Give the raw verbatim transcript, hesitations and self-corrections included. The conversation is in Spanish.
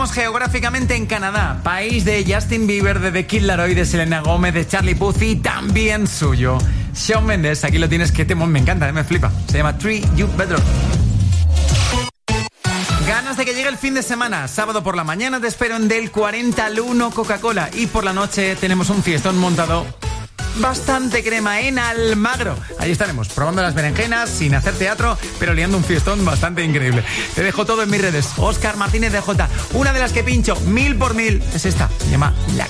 Ubicamos geográficamente en Canadá, país de Justin Bieber, de The Kid Laroi, de Selena Gomez, de Charlie Puth y también suyo. Shawn Mendes, aquí lo tienes, que temón, me encanta, me flipa. Se llama Treat You Better. Ganas de que llegue el fin de semana. Sábado por la mañana te espero en Del cuarenta al uno Coca-Cola. Y por la noche tenemos un fiestón montado bastante crema en Almagro. Ahí estaremos, probando las berenjenas, sin hacer teatro, pero liando un fiestón bastante increíble. Te dejo todo en mis redes. Óscar Martínez de J. Una de las que pincho mil por mil es esta. Se llama La